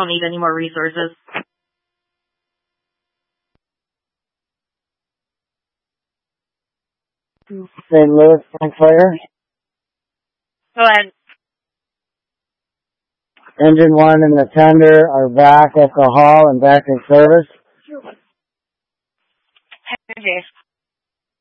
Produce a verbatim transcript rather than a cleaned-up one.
don't need any more resources. Saint Louis on fire. Go ahead. Engine one and the tender are back at the hall and back in service. Hey, Jace.